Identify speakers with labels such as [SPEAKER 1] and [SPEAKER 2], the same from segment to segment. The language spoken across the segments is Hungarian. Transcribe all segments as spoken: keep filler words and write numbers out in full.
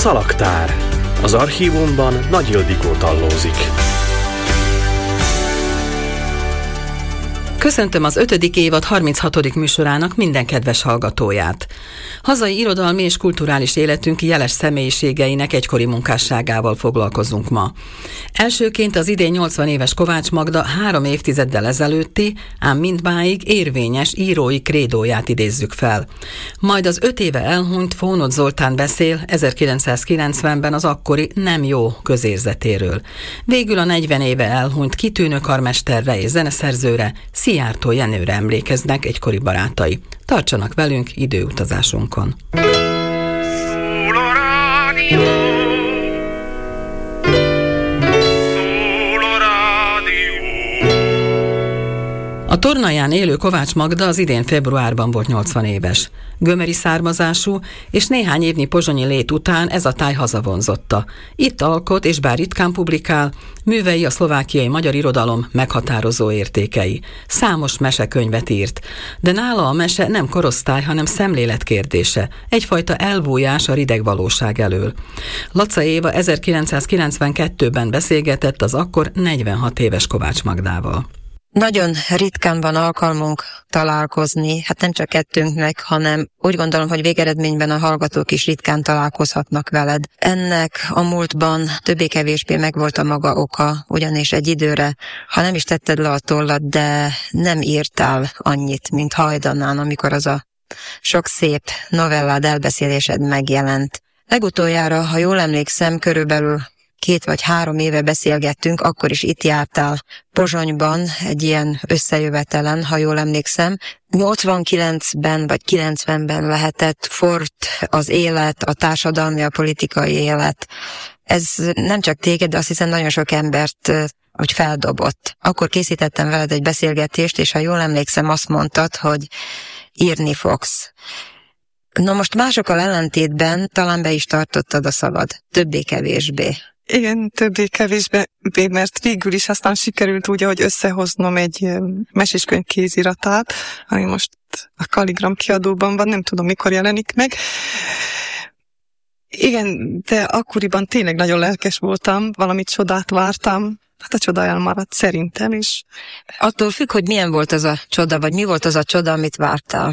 [SPEAKER 1] Szalaktár. Az archívumban Nagy Ildikó tallózik.
[SPEAKER 2] Köszöntöm az ötödik évad harminchatodik műsorának minden kedves hallgatóját. Hazai irodalmi és kulturális életünk jeles személyiségeinek egykori munkásságával foglalkozunk ma. Elsőként az idén nyolcvan éves Kovács Magda három évtizeddel ezelőtti, ám mindmáig érvényes írói krédóját idézzük fel. Majd az öt éve elhunyt Fónod Zoltán beszél ezerkilencszázkilencvenben az akkori nem jó közérzetéről. Végül a negyven éve elhunyt kitűnő karmesterre és zeneszerzőre, Szijjártó Jenőre emlékeznek egykori barátai. Tartsanak velünk időutazásunkon.
[SPEAKER 3] Szól a rádió, szól a rádió.
[SPEAKER 2] A Tornaján élő Kovács Magda az idén februárban volt nyolcvan éves. Gömöri származású, és néhány évnyi pozsonyi lét után ez a táj hazavonzotta. Itt alkot, és bár ritkán publikál, művei a szlovákiai magyar irodalom meghatározó értékei. Számos mesekönyvet írt, de nála a mese nem korosztály, hanem szemlélet kérdése, egyfajta elbújás a rideg valóság elől. Laca Éva ezerkilencszázkilencvenkettőben beszélgetett az akkor negyvenhat éves Kovács Magdával.
[SPEAKER 4] Nagyon ritkán van alkalmunk találkozni, hát nem csak kettőnknek, hanem úgy gondolom, hogy végeredményben a hallgatók is ritkán találkozhatnak veled. Ennek a múltban többé-kevésbé megvolt a maga oka, ugyanis egy időre, ha nem is tetted le a tollat, de nem írtál annyit, mint hajdanán, amikor az a sok szép novellád, elbeszélésed megjelent. Legutoljára, ha jól emlékszem, körülbelül két vagy három éve beszélgettünk, akkor is itt jártál Pozsonyban, egy ilyen összejövetelen, ha jól emlékszem. nyolcvankilencben vagy kilencvenben lehetett, Fort az élet, a társadalmi, a politikai élet. Ez nem csak téged, de azt hiszem nagyon sok embert hogy feldobott. Akkor készítettem veled egy beszélgetést, és ha jól emlékszem, azt mondtad, hogy írni fogsz. Na most másokkal ellentétben talán be is tartottad a szavad, többé-kevésbé.
[SPEAKER 5] Igen, többé-kevésbé, mert végül is aztán sikerült úgy, ahogy összehoznom egy meséskönyv kéziratát, ami most a Kaligram kiadóban van, nem tudom mikor jelenik meg. Igen, de akkoriban tényleg nagyon lelkes voltam, valami csodát vártam, hát a csoda elmaradt szerintem is.
[SPEAKER 4] Attól függ, hogy milyen volt az a csoda, vagy mi volt az a csoda, amit vártál?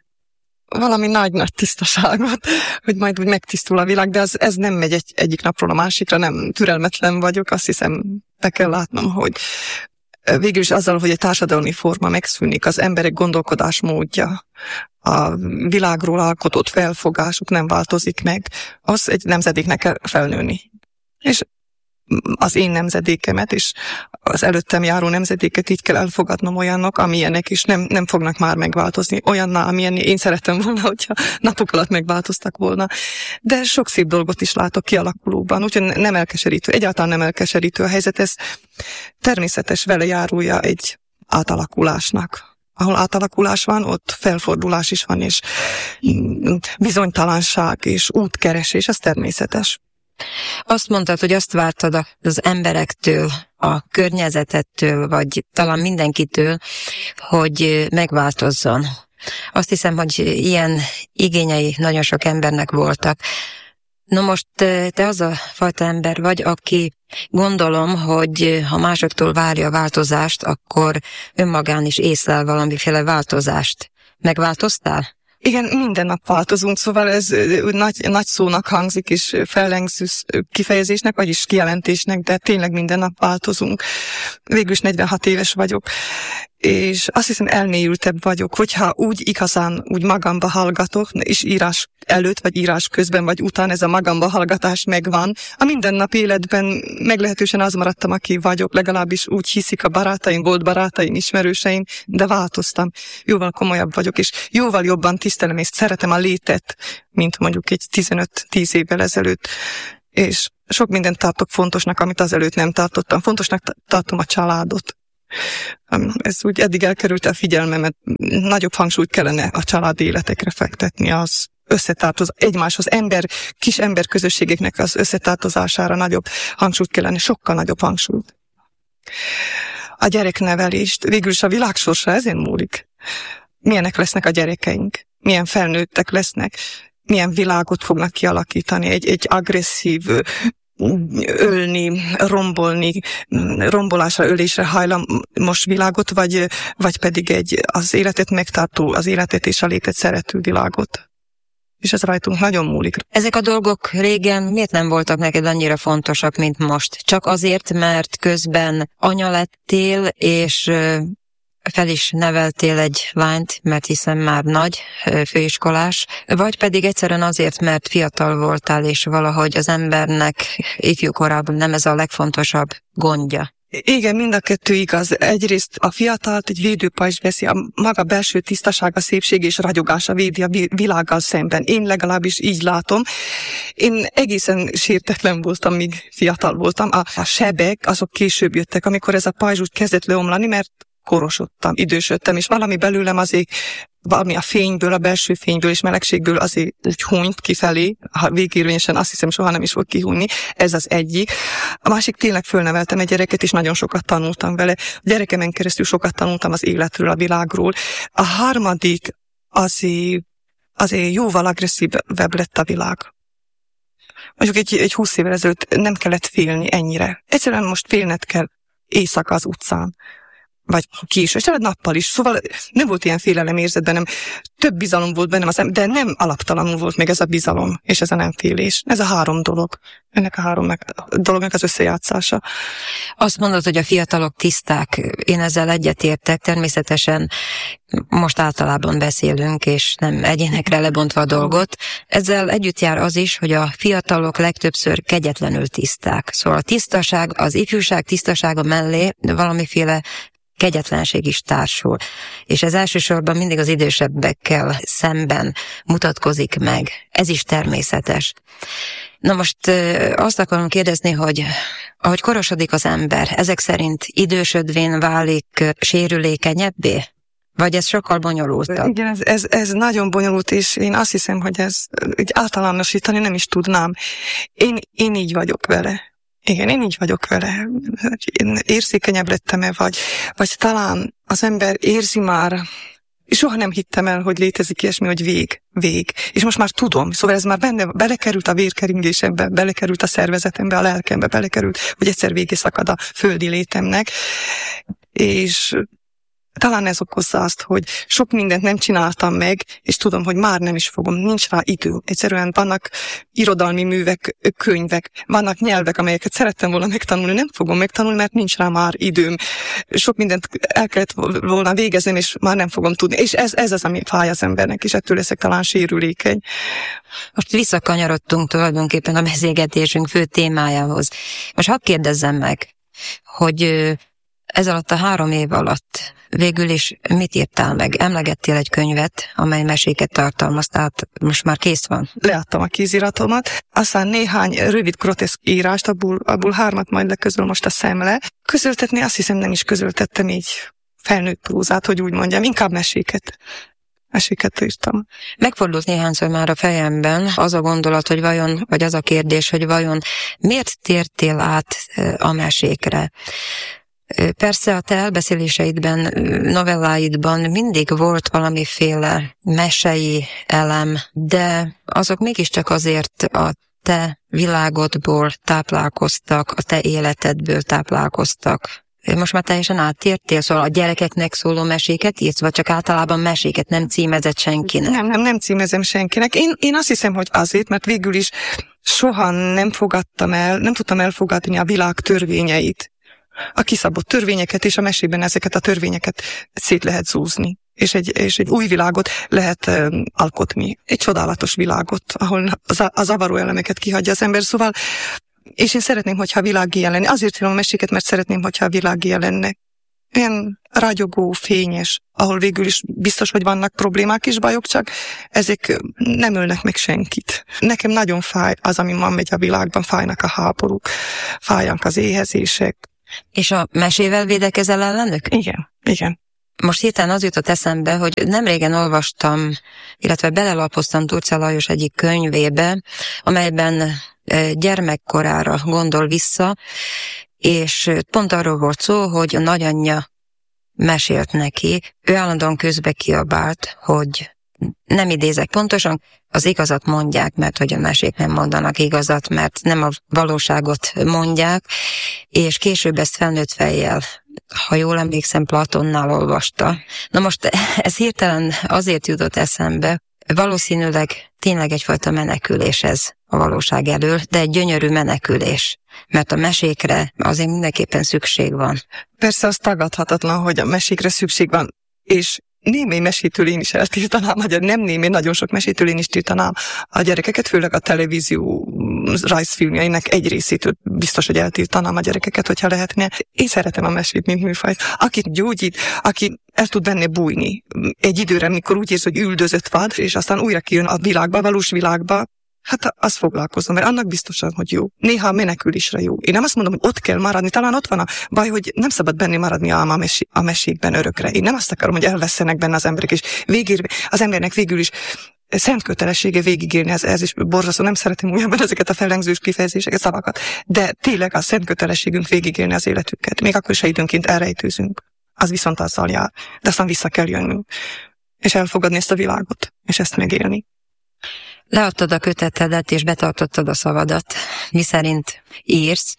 [SPEAKER 5] Valami nagy-nagy tisztaságot, hogy majd úgy megtisztul a világ, de az, ez nem megy egy, egyik napról a másikra, nem türelmetlen vagyok, azt hiszem, be kell látnom, hogy végül is azzal, hogy egy társadalmi forma megszűnik, az emberek gondolkodásmódja, a világról alkotott felfogásuk nem változik meg, az egy nemzedéknek kell felnőni. És az én nemzedékemet és az előttem járó nemzedéket így kell elfogadnom olyanok, amilyenek is nem, nem fognak már megváltozni. Olyanná, amilyen én szerettem volna, hogyha napok alatt megváltoztak volna. De sok szép dolgot is látok kialakulóban, úgyhogy nem elkeserítő, egyáltalán nem elkeserítő a helyzet. Ez természetes velejárója egy átalakulásnak. Ahol átalakulás van, ott felfordulás is van, és bizonytalanság és útkeresés, ez természetes.
[SPEAKER 4] Azt mondtad, hogy azt vártad az emberektől, a környezetettől, vagy talán mindenkitől, hogy megváltozzon. Azt hiszem, hogy ilyen igényei nagyon sok embernek voltak. Na most te az a fajta ember vagy, aki gondolom, hogy ha másoktól várja a változást, akkor önmagán is észlel valamiféle változást. Megváltoztál?
[SPEAKER 5] Igen, minden nap változunk, szóval ez nagy, nagy szónak hangzik, és fellengző kifejezésnek, vagyis kijelentésnek, de tényleg minden nap változunk. Végül is negyvenhat éves vagyok, és azt hiszem elmélyültebb vagyok, hogyha úgy igazán úgy magamba hallgatok, és írás előtt, vagy írás közben, vagy után ez a magamba hallgatás megvan. A mindennapi életben meglehetősen az maradtam, aki vagyok, legalábbis úgy hiszik a barátaim, volt barátaim, ismerőseim, de változtam. Jóval komolyabb vagyok, és jóval jobban tisztelem, és szeretem a létet, mint mondjuk egy tizenöt-tíz évvel ezelőtt. És sok mindent tartok fontosnak, amit azelőtt nem tartottam. Fontosnak tartom a családot. Ez úgy eddig elkerült a figyelmemet, nagyobb hangsúlyt kellene a család életekre fektetni, az összetartozás, egymáshoz ember, kis ember közösségeknek az összetartozására nagyobb hangsúlyt kellene, sokkal nagyobb hangsúlyt. A gyereknevelést, végül is a világ sorsa ezen múlik. Milyenek lesznek a gyerekeink, milyen felnőttek lesznek, milyen világot fognak kialakítani, egy, egy agresszív, ölni, rombolni, rombolásra, ölésre hajlamos világot, vagy, vagy pedig egy az életet megtartó, az életet és a létet szerető világot. És ez rajtunk nagyon múlik.
[SPEAKER 4] Ezek a dolgok régen miért nem voltak neked annyira fontosak, mint most? Csak azért, mert közben anya lettél, és fel is neveltél egy lányt, mert hiszen már nagy, főiskolás, vagy pedig egyszerűen azért, mert fiatal voltál, és valahogy az embernek ifjúkorában nem ez a legfontosabb gondja.
[SPEAKER 5] Igen, mind a kettő igaz. Egyrészt a fiatalt egy védőpajzs veszi, a maga belső tisztasága, szépség és ragyogása védi a világgal szemben. Én legalábbis így látom. Én egészen sértetlen voltam, míg fiatal voltam. A, a sebek, azok később jöttek, amikor ez a pajzs úgy kezdett leomlani, mert korosodtam, idősödtem, és valami belőlem azért, valami a fényből, a belső fényből és melegségből azért úgy hunyt kifelé, ha végérvényesen azt hiszem soha nem is fog kihújni, ez az egyik. A másik, tényleg fölneveltem egy gyereket, és nagyon sokat tanultam vele. A gyerekemen keresztül sokat tanultam az életről, a világról. A harmadik azért, azért jóval agresszívebb lett a világ. Mondjuk egy, egy húsz évvel ezelőtt nem kellett félni ennyire. Egyszerűen most félned kell éjszaka az utcán. Vagy késő, és nappal is. Szóval nem volt ilyen félelemérzet bennem, több bizalom volt bennem, de nem alaptalanul volt még ez a bizalom, és ez a nem félés. Ez a három dolog. Ennek a három dolognak az összejátszása.
[SPEAKER 4] Azt mondod, hogy a fiatalok tiszták. Én ezzel egyetértek. Természetesen most általában beszélünk, és nem egyénekre lebontva a dolgot. Ezzel együtt jár az is, hogy a fiatalok legtöbbször kegyetlenül tiszták. Szóval a tisztaság, az ifjúság tisztasága mellé valamiféle kegyetlenség is társul. És ez elsősorban mindig az idősebbekkel szemben mutatkozik meg. Ez is természetes. Na most azt akarom kérdezni, hogy ahogy korosodik az ember, ezek szerint idősödvén válik sérülékenyebbé? Vagy ez sokkal bonyolultabb?
[SPEAKER 5] Igen, ez, ez, ez nagyon bonyolult, és én azt hiszem, hogy ez így általánosítani nem is tudnám. Én, én így vagyok vele. Igen, én így vagyok vele. Én érzékenyebb lettem-e, vagy, vagy talán az ember érzi már, soha nem hittem el, hogy létezik ilyesmi, hogy vég, vég. És most már tudom, szóval ez már benne, belekerült a vérkeringésembe, belekerült a szervezetembe, a lelkembe, belekerült, hogy egyszer végé szakad a földi létemnek. És talán ez okozza azt, hogy sok mindent nem csináltam meg, és tudom, hogy már nem is fogom, nincs rá idő. Egyszerűen vannak irodalmi művek, könyvek, vannak nyelvek, amelyeket szerettem volna megtanulni, nem fogom megtanulni, mert nincs rá már időm. Sok mindent el kellett volna végeznem, és már nem fogom tudni. És ez, ez az, ami fáj az embernek, és ettől leszek talán sérülékeny.
[SPEAKER 4] Most visszakanyarodtunk tulajdonképpen a beszélgetésünk fő témájához. Most hadd kérdezzem meg, hogy ez alatt a három év alatt végül is mit írtál meg? Emlegettél egy könyvet, amely meséket tartalmaz, tehát most már kész van.
[SPEAKER 5] Leadtam a kéziratomat, aztán néhány rövid groteszk írást, abból, abból hármat majd leközöl most a Szemle. Közöltetni azt hiszem nem is közöltettem így felnőtt prózát, hogy úgy mondjam, inkább meséket. Meséket írtam.
[SPEAKER 4] Megfordult néhányszor már a fejemben az a gondolat, hogy vajon, vagy az a kérdés, hogy vajon miért tértél át a mesékre? Persze a te elbeszéléseidben, novelláidban mindig volt valamiféle mesei elem, de azok mégiscsak azért a te világodból táplálkoztak, a te életedből táplálkoztak. Most már teljesen áttértél, szóval a gyerekeknek szóló meséket írsz, vagy csak általában meséket nem címezett senkinek?
[SPEAKER 5] Nem, nem, nem címezem senkinek. Én, én azt hiszem, hogy azért, mert végül is soha nem fogadtam el, nem tudtam elfogadni a világ törvényeit. A kiszabott törvényeket, és a mesében ezeket a törvényeket szét lehet zúzni. És egy, és egy új világot lehet um, alkotni. Egy csodálatos világot, ahol az, a zavaró elemeket kihagyja az ember. Szóval, és én szeretném, hogyha a világ ilyen lenne. Azért írom a meséket, mert szeretném, hogyha a világ ilyen lenne. Ilyen ragyogó, fényes, ahol végül is biztos, hogy vannak problémák és bajok, csak ezek nem ölnek meg senkit. Nekem nagyon fáj az, ami ma megy a világban, fájnak a háborúk, fájnak az éhezések.
[SPEAKER 4] És a mesével védekezel ellenük?
[SPEAKER 5] Igen, igen.
[SPEAKER 4] Most hirtelen az jutott eszembe, hogy nem régen olvastam, illetve belelapoztam Turcza Lajos egyik könyvébe, amelyben gyermekkorára gondol vissza, és pont arról volt szó, hogy a nagyanyja mesélt neki, ő állandóan közbe kiabált, hogy nem idézek pontosan, az igazat mondják, mert hogy a mesék nem mondanak igazat, mert nem a valóságot mondják, és később ezt felnőtt fejjel, ha jól emlékszem, Platonnál olvasta. Na most ez hirtelen azért jutott eszembe, valószínűleg tényleg egyfajta menekülés ez a valóság elől, de egy gyönyörű menekülés, mert a mesékre azért mindenképpen szükség van.
[SPEAKER 5] Persze az tagadhatatlan, hogy a mesékre szükség van, és némely mesétől én is eltiltanám, nem némely, nagyon sok mesétől én is tiltanám a gyerekeket, főleg a televízió rajzfilmjeinek egy részétől biztos, hogy eltiltanám a gyerekeket, hogyha lehetne. Én szeretem a mesét, mint műfajt. Aki gyógyít, aki el tud benne bújni egy időre, amikor úgy érzi, hogy üldözött vad, és aztán újra kijön a világba, a valós világba, hát az foglalkozom, mert annak biztosan, hogy jó. Néha a menekülésre jó. Én nem azt mondom, hogy ott kell maradni, talán ott van a baj, hogy nem szabad benne maradni a, mesé, a mesékben örökre. Én nem azt akarom, hogy elvesztenek benne az emberek, és végül, az embernek végül is szent kötelessége végigélni, ez, ez is borzasztó, nem szeretem újabban ezeket a fellengzős kifejezéseket, szavakat, de tényleg a szent kötelességünk végigélni az életüket. Még akkor is, ha időnként elrejtőzünk. Az viszont azzal jár. De aztán vissza kell jönnünk, és elfogadni ezt a világot, és ezt megélni.
[SPEAKER 4] Leadtad a kötetedet, és betartottad a szavadat, miszerint írsz.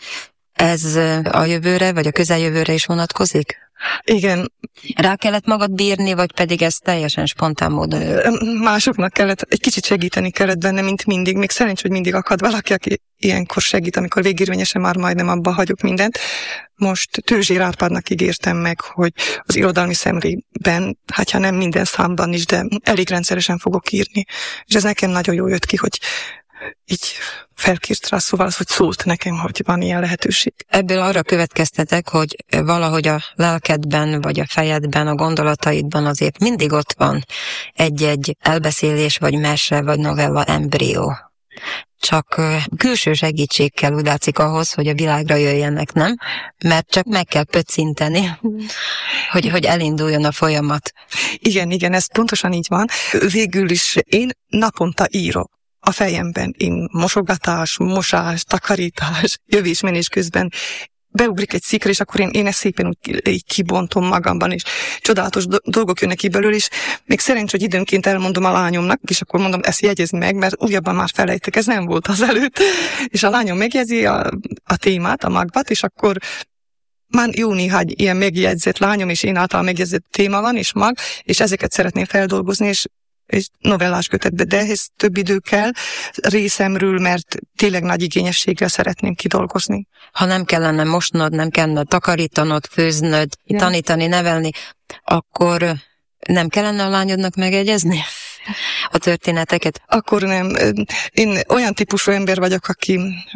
[SPEAKER 4] Ez a jövőre, vagy a közeljövőre is vonatkozik?
[SPEAKER 5] Igen.
[SPEAKER 4] Rá kellett magad bírni, vagy pedig ez teljesen spontán módon?
[SPEAKER 5] Másoknak kellett, egy kicsit segíteni kellett benne, mint mindig. Még szerencs, hogy mindig akad valaki, aki ilyenkor segít, amikor végérvényesen már majdnem abba hagyok mindent. Most Tőzsér Árpádnak ígértem meg, hogy az irodalmi szemlében, hát ha nem minden számban is, de elég rendszeresen fogok írni. És ez nekem nagyon jól jött ki, hogy így felkért rá, szóval az, hogy szólt nekem, hogy van ilyen lehetőség.
[SPEAKER 4] Ebből arra következtetek, hogy valahogy a lelkedben, vagy a fejedben, a gondolataidban azért mindig ott van egy-egy elbeszélés, vagy mese, vagy novella embrió. Csak külső segítség kell, úgy látszik, ahhoz, hogy a világra jöjjenek, nem? Mert csak meg kell pöccinteni, hogy, hogy elinduljon a folyamat.
[SPEAKER 5] Igen, igen, ez pontosan így van. Végül is én naponta írok. A fejemben én mosogatás, mosás, takarítás, jövés-menés közben beugrik egy szikra, és akkor én, én ezt szépen úgy így kibontom magamban, és csodálatos dolgok jönnek ki belőle, és még szerencs, hogy időnként elmondom a lányomnak, és akkor mondom, ezt jegyezd meg, mert újabban már felejtek, ez nem volt az előtt. És a lányom megjegyzi a, a témát, a magvat, és akkor már jó néhány ilyen megjegyzett lányom, és én által megjegyzett téma van, és mag, és ezeket szeretném feldolgozni, és és novellás kötetbe, de ehhez több idő kell részemről, mert tényleg nagy igényességgel szeretném kidolgozni.
[SPEAKER 4] Ha nem kellene mosnod, nem kellene takarítanod, főznöd, ja. tanítani, nevelni, akkor nem kellene a lányodnak megegyezni a történeteket?
[SPEAKER 5] Akkor nem. Én olyan típusú ember vagyok, aki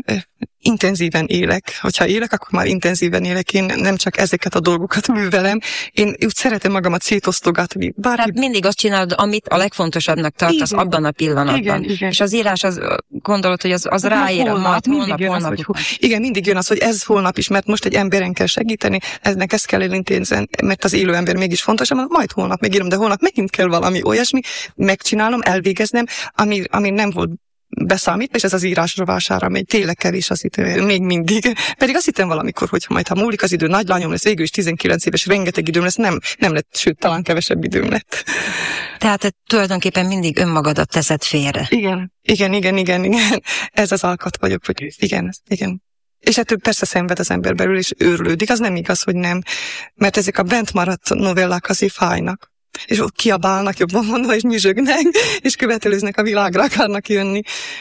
[SPEAKER 5] intenzíven élek. Hogyha élek, akkor már intenzíven élek. Én nem csak ezeket a dolgokat művelem. Én úgy szeretem magamat szétosztogatni. Bármi... Tehát
[SPEAKER 4] mindig azt csinálod, amit a legfontosabbnak tartasz igen. abban a pillanatban. Igen, igen. És az írás, az, gondolod, hogy az, az ráér, holnap, majd holnap, holnap. Az,
[SPEAKER 5] hogy, igen, mindig jön az, hogy ez holnap is, mert most egy emberen kell segíteni, eznek ezt kell elintézni, mert az élő ember mégis fontos, majd holnap megírom, de holnap megint kell valami olyasmi, megcsinálom, elvégeznem, ami, ami nem volt beszámít, és ez az írás rovására megy. Tényleg kevés az idő, még mindig. Pedig azt hittem valamikor, hogy majd ha múlik az idő, nagy lányom lesz, végül is tizenkilenc éves, rengeteg időm lesz, nem, nem lett, sőt, talán kevesebb időm lett.
[SPEAKER 4] Tehát tulajdonképpen mindig önmagadat teszed félre.
[SPEAKER 5] Igen, igen, igen, igen, igen. Ez az alkat vagyok, hogy igen, igen. És ettől persze szenved az ember belül, és őrlődik. Az nem igaz, hogy nem. Mert ezek a bent maradt novellák azért fájnak. És ott kiabálnak, jobban mondva, és nyüzsögnek, és követelőznek a világra, akarnak jönni.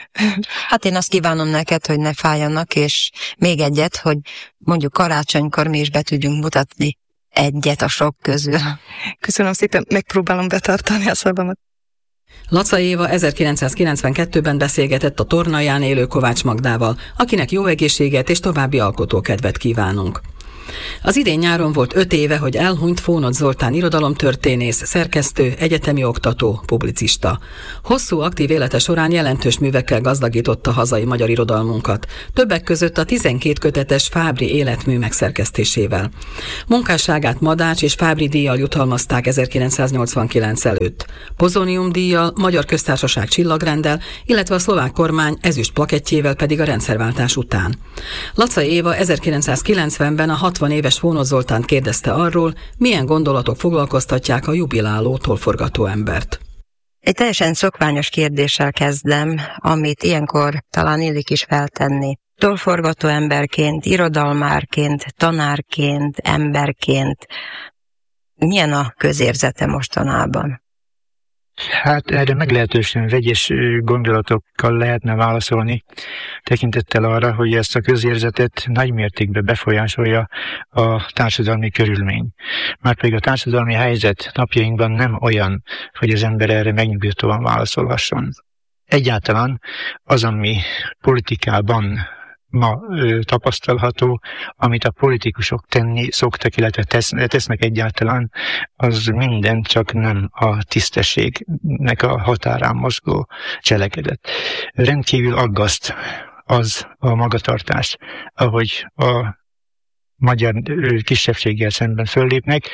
[SPEAKER 4] Hát én azt kívánom neked, hogy ne fájjanak, és még egyet, hogy mondjuk karácsonykor mi is be tudjunk mutatni egyet a sok közül.
[SPEAKER 5] Köszönöm szépen, megpróbálom betartani a szavamat.
[SPEAKER 2] Laca Éva ezerkilencszázkilencvenkettőben beszélgetett a Tornaján élő Kovács Magdával, akinek jó egészséget és további alkotókedvet kívánunk. Az idén nyáron volt öt éve, hogy elhunyt Fónod Zoltán irodalomtörténész, szerkesztő, egyetemi oktató, publicista. Hosszú aktív élete során jelentős művekkel gazdagította hazai magyar irodalmunkat, többek között a tizenkét kötetes Fábry életmű megszerkesztésével. Munkásságát Madács és Fábry díjjal jutalmazták ezerkilencszáznyolcvankilenc előtt. Pozónium díjjal, Magyar Köztársaság csillagrenddel, illetve a szlovák kormány ezüst plakettjével pedig a rendszerváltás után. Laca Éva ezerkilencszázkilencvenben a hatvan éves Fónod Zoltánt kérdezte arról, milyen gondolatok foglalkoztatják a jubiláló tollforgató embert.
[SPEAKER 4] Egy teljesen szokványos kérdéssel kezdem, amit ilyenkor talán illik is feltenni. Tollforgató emberként, irodalmárként, tanárként, emberként milyen a közérzete mostanában?
[SPEAKER 6] Hát erre meglehetősen vegyes gondolatokkal lehetne válaszolni, tekintettel arra, hogy ezt a közérzetet nagymértékben befolyásolja a társadalmi körülmény. Márpedig a társadalmi helyzet napjainkban nem olyan, hogy az ember erre megnyugtatóan válaszolhasson. Egyáltalán az, ami politikában ma ö, tapasztalható, amit a politikusok tenni szoktak, illetve tesz, tesznek egyáltalán, az minden csak nem a tisztességnek a határán mozgó cselekedet. Rendkívül aggaszt az a magatartás, ahogy a magyar kisebbséggel szemben föllépnek,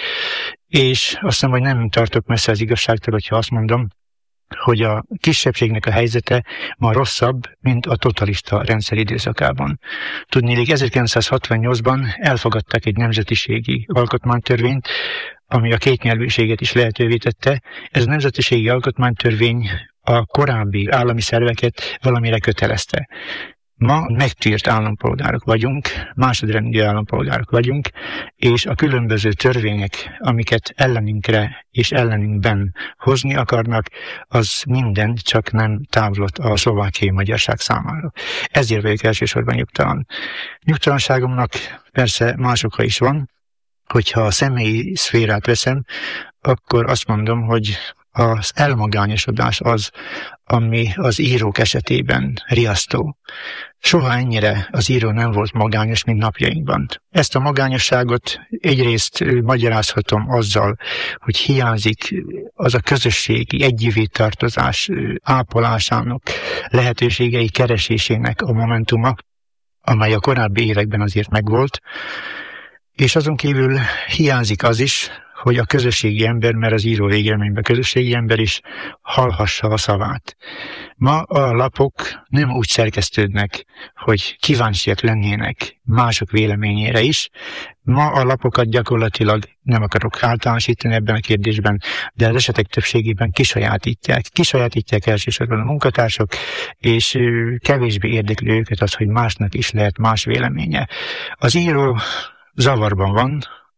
[SPEAKER 6] és azt hiszem, hogy nem tartok messze az igazságtól, hogyha azt mondom, hogy a kisebbségnek a helyzete ma rosszabb, mint a totalista rendszer időszakában. Tudniillik, ezerkilencszázhatvannyolcban elfogadták egy nemzetiségi alkotmánytörvényt, ami a kétnyelvűséget is lehetővé tette. Ez a nemzetiségi alkotmánytörvény a korábbi állami szerveket valamire kötelezte. Ma megtűrt állampolgárok vagyunk, másodrendű állampolgárok vagyunk, és a különböző törvények, amiket ellenünkre és ellenünkben hozni akarnak, az minden csak nem távlott a szlovákiai magyarság számára. Ezért vagyok elsősorban nyugtalan. Nyugtalanságomnak persze más oka is van, hogyha a személyi szférát veszem, akkor azt mondom, hogy az elmagányosodás az, ami az írók esetében riasztó. Soha ennyire az író nem volt magányos, mint napjainkban. Ezt a magányosságot egyrészt magyarázhatom azzal, hogy hiányzik az a közösségi együvé tartozás ápolásának, lehetőségei keresésének a momentuma, amely a korábbi években azért megvolt, és azon kívül hiányzik az is, hogy a közösségi ember, mert az író végeredményben közösségi ember is hallhassa a szavát. Ma a lapok nem úgy szerkesztődnek, hogy kíváncsiak lennének mások véleményére is. Ma a lapokat gyakorlatilag, nem akarok általánosítani ebben a kérdésben, de az esetek többségében kisajátítják. Kisajátítják elsősorban a munkatársak, és kevésbé érdekli őket az, hogy másnak is lehet más véleménye. Az író zavarban van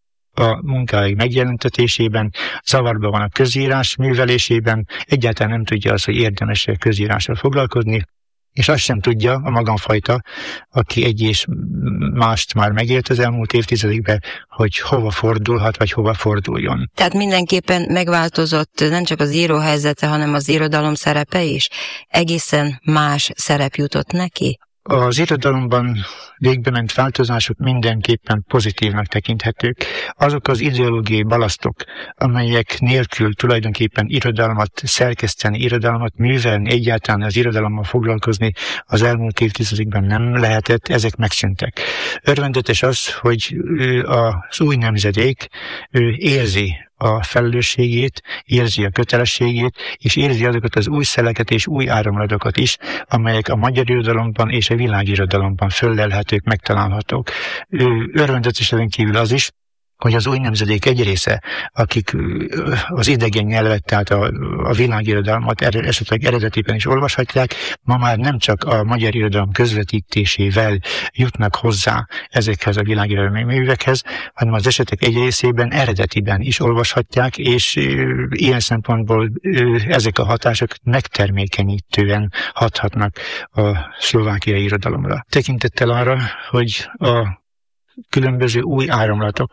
[SPEAKER 6] a munkái megjelentetésében, zavarban van a közírás művelésében, egyáltalán nem tudja azt, hogy érdemes közírással foglalkozni, és azt sem tudja a magamfajta, aki egy és mást már megélt az elmúlt évtizedekben, hogy hova fordulhat, vagy hova forduljon.
[SPEAKER 4] Tehát mindenképpen megváltozott nem csak az író helyzete, hanem az irodalom szerepe is? Egészen más szerep jutott neki?
[SPEAKER 6] Az irodalomban végbement változások mindenképpen pozitívnak tekinthetők. Azok az ideológiai balasztok, amelyek nélkül tulajdonképpen irodalmat szerkeszteni, irodalmat művelni, egyáltalán az irodalommal foglalkozni az elmúlt évtizedekben nem lehetett, ezek megszűntek. Örvendetes az, hogy az új nemzedék érzi a felelősségét, érzi a kötelességét, és érzi azokat az új szeleket és új áramlatokat is, amelyek a magyar irodalomban és a világirodalomban föllelhetők, megtalálhatók. Örvendetes ezen kívül az is, hogy az új nemzedék egy része, akik az idegen nyelvet, tehát a, a világirodalmat esetleg eredetiben is olvashatják, ma már nem csak a magyar irodalom közvetítésével jutnak hozzá ezekhez a világirodalmi művekhez, hanem az esetek egy részében eredetiben is olvashatják, és ilyen szempontból ezek a hatások megtermékenyítően hathatnak a szlovákiai irodalomra. Tekintettel arra, hogy a különböző új áramlatok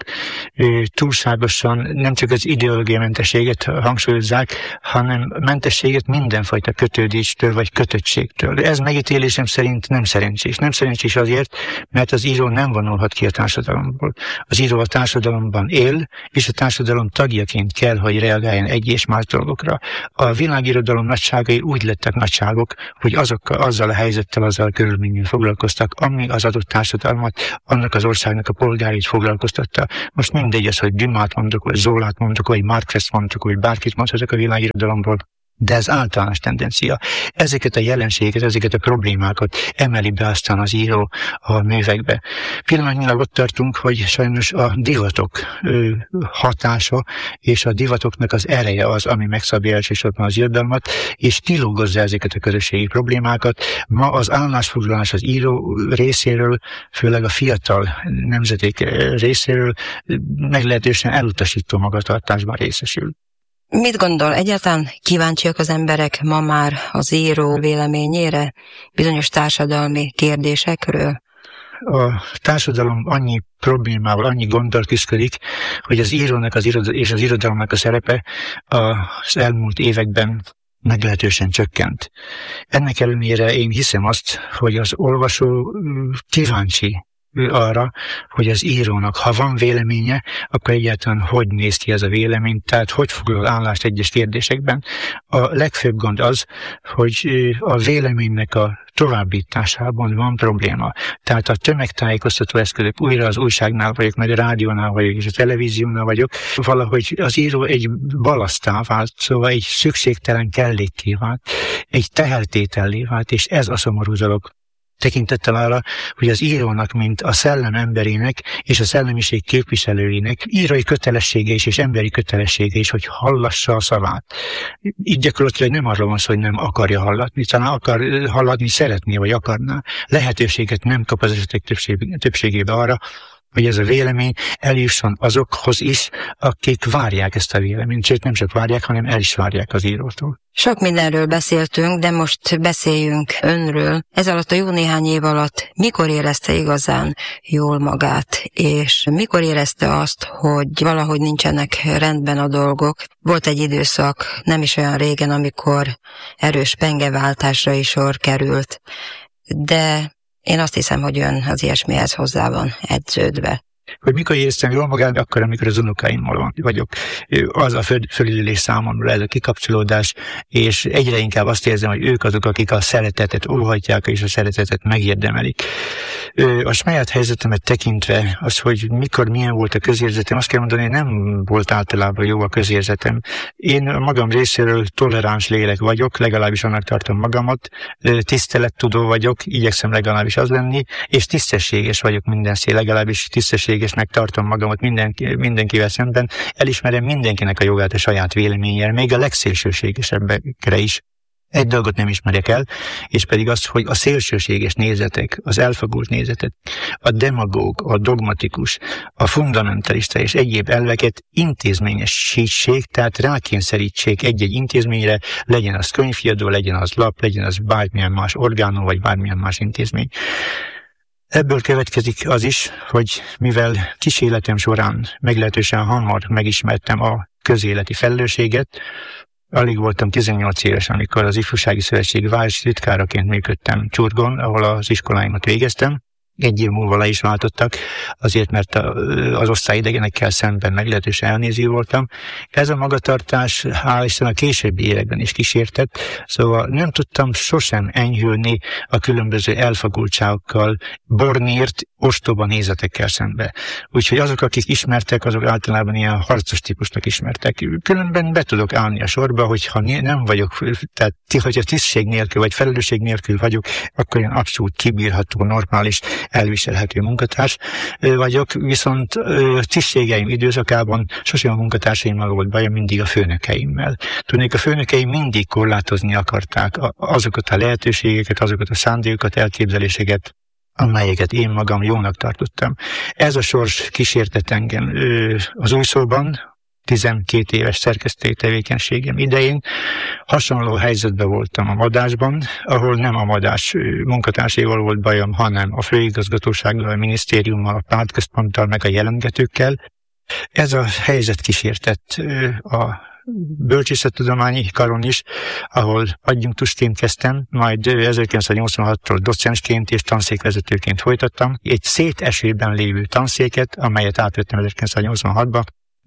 [SPEAKER 6] túlságosan nem csak az ideológiai mentességet hangsúlyozzák, hanem mentességet mindenfajta kötődéstől vagy kötöttségtől. Ez megítélésem szerint nem szerencsés. Nem szerencsés azért, mert az író nem vonulhat ki a társadalomból. Az író a társadalomban él, és a társadalom tagjaként kell, hogy reagáljon egy és más dolgokra. A világirodalom nagyságai úgy lettek nagyságok, hogy azokkal, azzal a helyzettel, azzal a körülménnyel foglalkoztak, ami az adott társadalmat, annak az ország a polgárait foglalkoztatta. Most mindegy az, hogy Dumát mondok, vagy Zolát mondok, vagy Marquest mondok, vagy bárkit mondhatok a világirodalomból. de ez általános tendencia. Ezeket a jelenségeket, ezeket a problémákat emeli be aztán az író a művekbe. Pillanatnyilag ott tartunk, hogy sajnos a divatok ö, hatása és a divatoknak az ereje az, ami megszabja elsősorban az irodalmat, és kilógozza ezeket a közösségi problémákat. Ma az állásfoglalás az író részéről, főleg a fiatal nemzeték részéről meglehetősen elutasító magatartásban részesül.
[SPEAKER 4] Mit gondol, egyáltalán kíváncsiak az emberek ma már az író véleményére, bizonyos társadalmi kérdésekről?
[SPEAKER 6] A társadalom annyi problémával, annyi gonddal küszködik, hogy az írónak az irod- és az irodalomnak a szerepe az elmúlt években meglehetősen csökkent. Ennek ellenére én hiszem azt, hogy az olvasó kíváncsi arra, hogy az írónak, ha van véleménye, akkor egyáltalán hogy néz ki ez a vélemény, tehát hogy foglal állást egyes kérdésekben. A legfőbb gond az, hogy a véleménynek a továbbításában van probléma. Tehát a tömegtájékoztató eszközök, újra az újságnál vagyok, meg a rádiónál vagyok, és a televíziónál vagyok, valahogy az író egy balasztá vált, szóval egy szükségtelen kellékké vált, egy tehertétellé vált, és ez a szomorú dolog. Tekintettel arra, hogy az írónak, mint a szellem emberének és a szellemiség képviselőinek írói kötelessége is és emberi kötelessége is, hogy hallassa a szavát. Így gyakorlatilag nem arról van szó, hogy nem akarja hallatni, talán akar hallatni, szeretné vagy akarná. Lehetőséget nem kap az esetek többség, többségében arra, hogy ez a vélemény eljusson azokhoz is, akik várják ezt a véleményt, sőt nem csak várják, hanem el is várják az írótól.
[SPEAKER 4] Sok mindenről beszéltünk, de most beszéljünk önről. Ez alatt a jó néhány év alatt mikor érezte igazán jól magát, és mikor érezte azt, hogy valahogy nincsenek rendben a dolgok? Volt egy időszak, nem is olyan régen, amikor erős pengeváltásra is sor került, de én azt hiszem, hogy ön az ilyesmihez hozzá van edződve.
[SPEAKER 6] Hogy mikor éreztem jól magát, akkor, amikor az unokáimmal vagyok. Az a föl, fölülülés számomra, ez a kikapcsolódás, és egyre inkább azt érzem, hogy ők azok, akik a szeretetet óhajtják, és a szeretetet megérdemelik. A saját helyzetemet tekintve, az, hogy mikor milyen volt a közérzetem, azt kell mondani, hogy nem volt általában jó a közérzetem. Én magam részéről toleráns lélek vagyok, legalábbis annak tartom magamat, tisztelettudó vagyok, igyekszem legalábbis az lenni, és tisztességes vagyok mindenszé, legalábbis tisztességesnek tartom magamat mindenki, mindenkivel szemben, elismerem mindenkinek a jogát a saját véleményére, még a legszélsőségesebbekre is. Egy dolgot nem ismerek el, és pedig az, hogy a szélsőséges nézetek, az elfogult nézetek, a demagóg, a dogmatikus, a fundamentalista és egyéb elveket intézményesítség, tehát rákényszerítsék egy-egy intézményre, legyen az könyvkiadó, legyen az lap, legyen az bármilyen más orgánum, vagy bármilyen más intézmény. Ebből következik az is, hogy mivel kis életem során meglehetősen hamar megismertem a közéleti felelősséget, alig voltam tizennyolc éves, amikor az Ifjúsági Szövetség városi titkáraként működtem Csurgon, ahol az iskoláimat végeztem. Egy év múlva le is váltottak, azért, mert az osztályidegenekkel szemben meglehetősen elnéző voltam. Ez a magatartás, hál' Isten, a későbbi években is kísértett, szóval nem tudtam sosem enyhülni a különböző elfogultságokkal, bornírt, ostoba nézetekkel szembe. Úgyhogy azok, akik ismertek, azok általában ilyen harcos típusnak ismertek. Különben be tudok állni a sorba, hogyha nem vagyok, tehát hogyha tisztség nélkül vagy felelősség nélkül vagyok, akkor ilyen abszolút kibírható, normális, elviselhető munkatárs vagyok, viszont tisztségeim időszakában sosem a munkatársaimmal volt bajom, mindig a főnökeimmel. Tudnék, a főnökeim mindig korlátozni akarták azokat a lehetőségeket, azokat a szándékokat, elképzeléseket, amelyeket én magam jónak tartottam. Ez a sors kísértett engem az Újszóban, tizenkét éves szerkesztői tevékenységem idején. Hasonló helyzetben voltam a Madásban, ahol nem a Madás munkatársaival volt bajom, hanem a főigazgatósággal, a minisztériummal, a pártközponttal, meg a jelentgetőkkel. Ez a helyzet kísértett a bölcsészettudományi karon is, ahol adjunktusként kezdtem, majd ezerkilencszáznyolcvanhattól docensként és tanszékvezetőként folytattam. Egy szétesőben lévő tanszéket, amelyet átvettem ezerkilencszáznyolcvanhatban,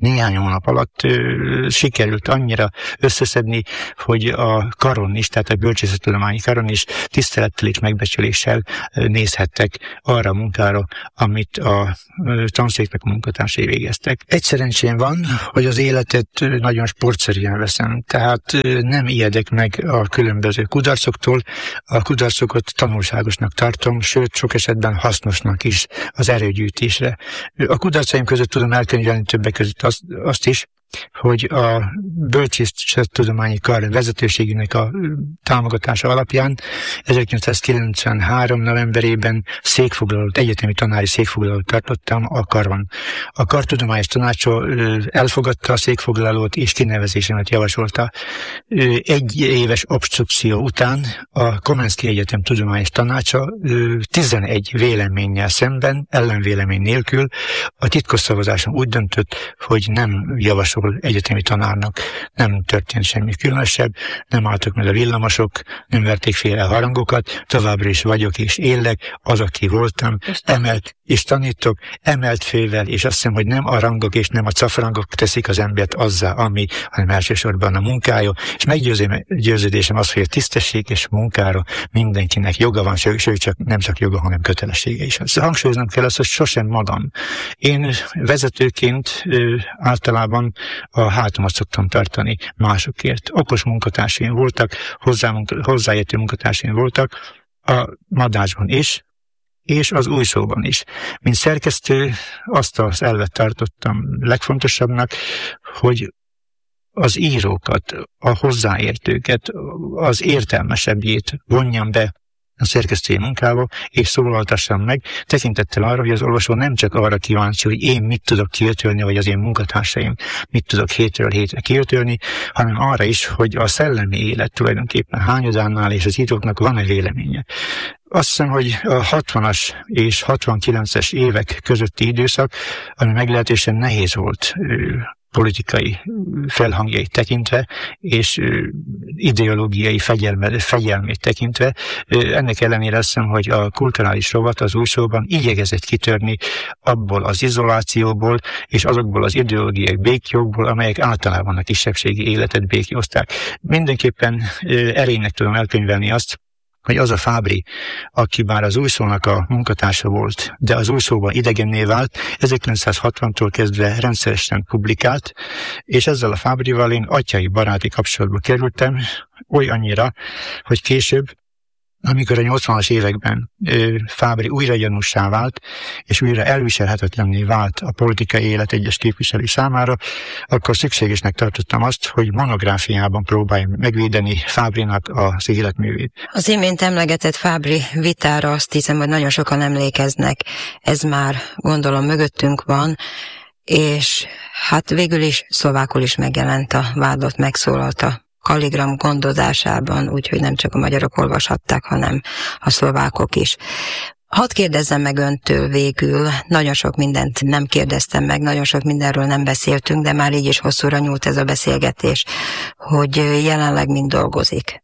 [SPEAKER 6] néhány hónap alatt ö, sikerült annyira összeszedni, hogy a karon is, tehát a bölcsészettudományi karon is tisztelettel és megbecsüléssel ö, nézhettek arra a munkára, amit a ö, tanszéknek a munkatársai végeztek. Egy szerencsém van, hogy az életet nagyon sportszerűen veszem, tehát ö, nem ijedek meg a különböző kudarcoktól, a kudarcokat tanulságosnak tartom, sőt, sok esetben hasznosnak is az erőgyűjtésre. A kudarcaim között tudom elkönyvelni többek között azt, azt is, hogy a bölcsészettudományi kar vezetőségének a támogatása alapján ezerkilencszázkilencvenhárom novemberében székfoglalót, egyetemi tanári székfoglalót tartottam a karon. A kartudományos tanácsa elfogadta a székfoglalót és kinevezésemet javasolta. Egy éves obstrukció után a Komenszki Egyetem tudományos tanácsa tizenegy véleménnyel szemben, ellenvélemény nélkül a titkos szavazáson úgy döntött, hogy nem javasol egyetemi tanárnak. Nem történt semmi különösebb, nem álltak meg a villamosok, nem verték félre a harangokat, továbbra is vagyok és élek, az, aki voltam, emelt és tanítok, emelt fővel, és azt hiszem, hogy nem a rangok és nem a cafrangok teszik az embert azzá, ami, hanem elsősorban a munkája, és meggyőződésem az, hogy a tisztességes munkára mindenkinek joga van, sőt, csak, nem csak joga, hanem kötelessége is. Szóval hangsúlyoznom kell azt, hogy sosem magam. Én vezetőként ö, általában a hátamat szoktam tartani másokért. Okos munkatársaim voltak, hozzá, hozzáértő munkatársaim voltak a Madásban is, és az Újszóban is. Mint szerkesztő azt az elvet tartottam legfontosabbnak, hogy az írókat, a hozzáértőket, az értelmesebbjét vonjam be a szerkesztői munkába, és szólaltassam meg, tekintettel arra, hogy az olvasó nem csak arra kíváncsi, hogy én mit tudok kiötölni, vagy az én munkatársaim mit tudok hétről hétre kiötölni, hanem arra is, hogy a szellemi élet tulajdonképpen hányadánál és az íróknak van-e véleménye. Azt hiszem, hogy a hatvanas és hatvankilences évek közötti időszak, ami meglehetősen nehéz volt politikai felhangjait tekintve, és ideológiai fegyelme, fegyelmét tekintve. Ennek ellenére azt hiszem, hogy a kulturális rovat az Újszóban igyekezett kitörni abból az izolációból, és azokból az ideológiai béklyókból, amelyek általában a kisebbségi életet béklyózták. Mindenképpen erénynek tudom elkönyvelni azt, hogy az a Fábry, aki már az Újszónak a munkatársa volt, de az Újszóban idegenné vált, ezerkilencszázhatvantól kezdve rendszeresen publikált, és ezzel a Fábryval én atyai baráti kapcsolatba kerültem, olyannyira, hogy később, amikor a nyolcvanas években Fábry újra gyanússá vált, és újra elviselhetetlenné vált a politikai élet egyes képviselő számára, akkor szükségesnek tartottam azt, hogy monográfiában próbáljam megvédeni Fábrynak az életművét.
[SPEAKER 4] Az imént emlegetett Fábry vitára azt hiszem, hogy nagyon sokan emlékeznek. Ez már gondolom mögöttünk van, és hát végül is szlovákul is megjelent a vádlott megszólalta Kalligram gondozásában, úgyhogy nem csak a magyarok olvashatták, hanem a szlovákok is. Hadd kérdezzem meg öntől végül, nagyon sok mindent nem kérdeztem meg, nagyon sok mindenről nem beszéltünk, de már így is hosszúra nyúlt ez a beszélgetés, hogy jelenleg mind dolgozik.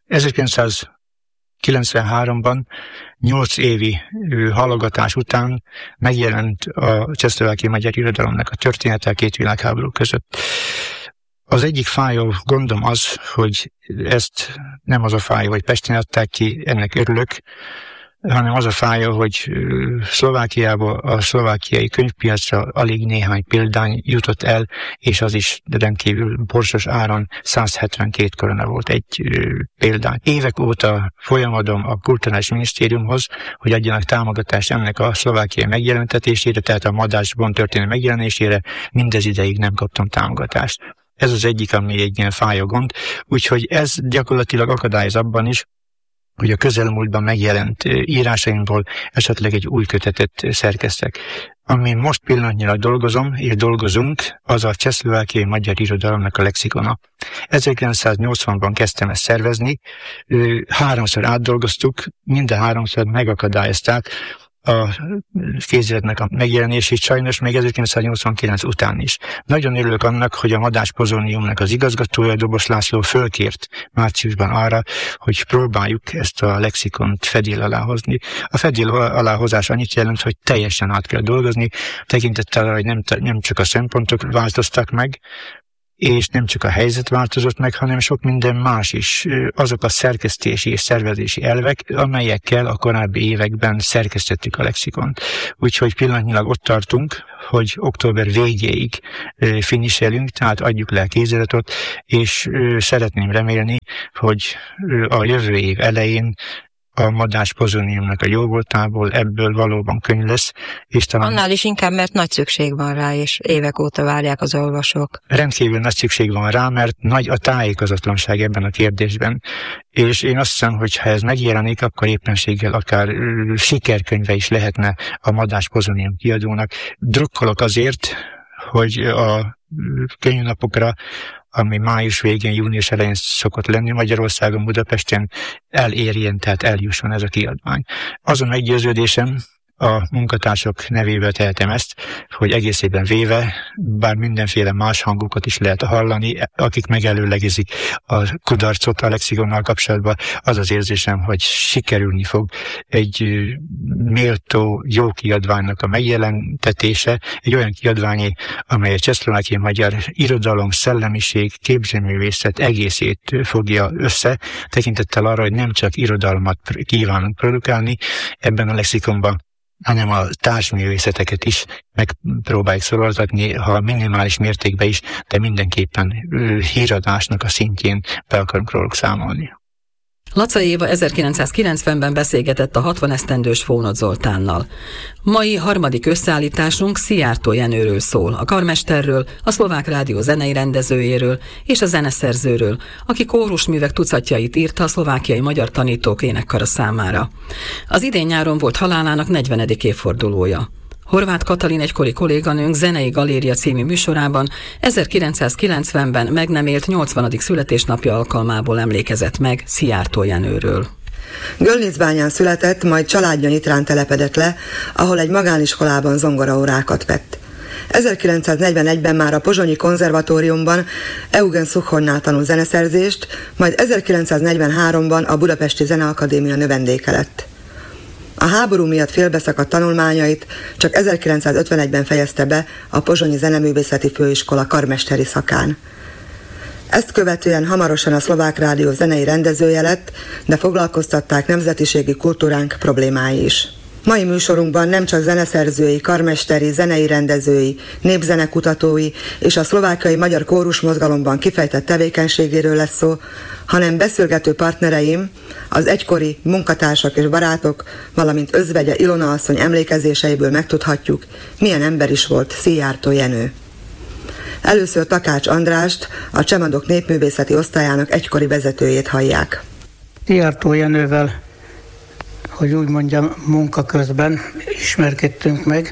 [SPEAKER 6] ezerkilencszázkilencvenháromban nyolc évi halogatás után megjelent a csehszlovákiai magyar irodalomnak a története a két világháború között. Az egyik fájó gondom az, hogy ezt nem az a fájó, hogy Pesten adták ki, ennek örülök, hanem az a fájó, hogy Szlovákiába a szlovákiai könyvpiacra alig néhány példány jutott el, és az is rendkívül borsos áron száz hetvenkét korona volt egy példány. Évek óta folyamodom a Kulturális Minisztériumhoz, hogy adjanak támogatást ennek a szlovákiai megjelentetésére, tehát a Madásban történő megjelenésére, mindez ideig nem kaptam támogatást. Ez az egyik, ami egy ilyen fájó gond, úgyhogy ez gyakorlatilag akadályoz abban is, hogy a közelmúltban megjelent írásaimból esetleg egy új kötetet szerkeztek. Amin most pillanatnyilag dolgozom, és dolgozunk, az a csehszlovákiai magyar irodalomnak a lexikona. ezerkilencszáznyolcvanban kezdtem ezt szervezni, háromszor átdolgoztuk, minden háromszor megakadályozták, a kéziratnak a megjelenését sajnos még ezerkilencszáznyolcvankilenc után is. Nagyon örülök annak, hogy a Madách Pozóniumnak az igazgatója, Dobos László fölkért márciusban arra, hogy próbáljuk ezt a lexikont fedél alá hozni. A fedél aláhozás annyit jelent, hogy teljesen át kell dolgozni, tekintettel arra, hogy nem, nem csak a szempontok változtak meg, és nem csak a helyzet változott meg, hanem sok minden más is. Azok a szerkesztési és szervezési elvek, amelyekkel a korábbi években szerkesztettük a lexikont. Úgyhogy pillanatnyilag ott tartunk, hogy október végéig finiselünk, tehát adjuk le a kéziratot, és szeretném remélni, hogy a jövő év elején a Madách Pozóniumnak a jóvoltából ebből valóban könyv lesz. És talán
[SPEAKER 4] annál is inkább, mert nagy szükség van rá, és évek óta várják az olvasók.
[SPEAKER 6] Rendkívül nagy szükség van rá, mert nagy a tájékozatlanság ebben a kérdésben. És én azt hiszem, hogy ha ez megjelenik, akkor éppenséggel akár uh, sikerkönyve is lehetne a Madách Pozónium kiadónak. Drukkolok azért, hogy a könyvnapokra, ami május végén, június elején szokott lenni Magyarországon, Budapesten, elérjen, tehát eljusson ez a kiadvány. Az a meggyőződésem, a munkatársak nevébe tehetem ezt, hogy egész évben véve, bár mindenféle más hangokat is lehet hallani, akik megelőlegezik a kudarcot a lexikonnal kapcsolatban, az az érzésem, hogy sikerülni fog egy méltó, jó kiadványnak a megjelentetése, egy olyan kiadványi, amely a csehszlovákiai magyar irodalom, szellemiség, képzőművészet egészét fogja össze, tekintettel arra, hogy nem csak irodalmat kívánunk produkálni ebben a lexikonban, hanem a társművészeteket is megpróbáljuk szoroltatni, ha minimális mértékben is, de mindenképpen híradásnak a szintjén be akarunk róluk számolni.
[SPEAKER 2] Laczai Éva ezerkilencszázkilencvenben beszélgetett a hatvan esztendős Fónod Zoltánnal. Mai harmadik összeállításunk Szijjártó Jenőről szól, a karmesterről, a Szlovák Rádió zenei rendezőjéről és a zeneszerzőről, aki kórusművek tucatjait írta a szlovákiai magyar tanítók énekkara számára. Az idén nyáron volt halálának negyvenedik évfordulója. Horváth Katalin egykori kolléganőnk Zenei Galéria című műsorában ezerkilencszázkilencvenben meg nem élt nyolcvanadik születésnapja alkalmából emlékezett meg Szijjártó Jenőről.
[SPEAKER 7] Gölnicbányán született, majd családja Nyitrán telepedett le, ahol egy magániskolában zongoraórákat vett. ezerkilencszáznegyvenegyben már a Pozsonyi Konzervatóriumban Eugen Szukhonnál tanult zeneszerzést, majd ezerkilencszáznegyvenháromban a Budapesti Zeneakadémia növendéke lett. A háború miatt félbeszakadt tanulmányait csak ezerkilencszázötvenegyben fejezte be a Pozsonyi Zeneművészeti Főiskola karmesteri szakán. Ezt követően hamarosan a Szlovák Rádió zenei rendezője lett, de foglalkoztatták nemzetiségi kultúránk problémái is. Mai műsorunkban nem csak zeneszerzői, karmesteri, zenei rendezői, népzenekutatói és a szlovákiai magyar kórusmozgalomban kifejtett tevékenységéről lesz szó, hanem beszélgető partnereim, az egykori munkatársak és barátok, valamint özvegye Ilona asszony emlékezéseiből megtudhatjuk, milyen ember is volt Szijjártó Jenő. Először Takács Andrást, a Csemadok népművészeti osztályának egykori vezetőjét hallják.
[SPEAKER 8] Szijjártó Jenővel, hogy úgy mondjam, munka közben ismerkedtünk meg,